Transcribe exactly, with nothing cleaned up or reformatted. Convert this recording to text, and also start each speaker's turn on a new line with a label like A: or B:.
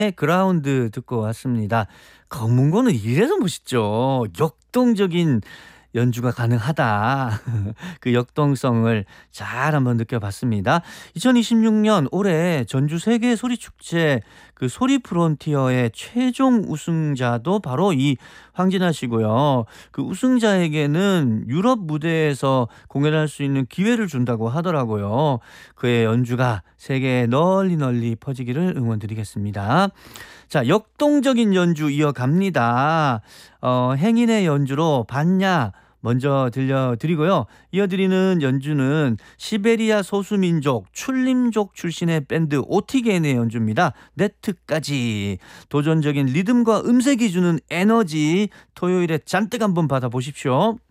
A: 그라운드 듣고 왔습니다. 검은고는 이래서 멋있죠. 역동적인 연주가 가능하다. 그 역동성을 잘 한번 느껴봤습니다. 이천이십육 년 올해 전주 세계 소리축제 그 소리 프론티어의 최종 우승자도 바로 이 황진아 씨고요. 그 우승자에게는 유럽 무대에서 공연할 수 있는 기회를 준다고 하더라고요. 그의 연주가 세계에 널리 널리 퍼지기를 응원드리겠습니다. 자, 역동적인 연주 이어갑니다. 어, 행인의 연주로 봤냐 먼저 들려드리고요. 이어드리는 연주는 시베리아 소수민족 출림족 출신의 밴드 오티겐의 연주입니다. 네트까지 도전적인 리듬과 음색이 주는 에너지 토요일에 잔뜩 한번 받아보십시오.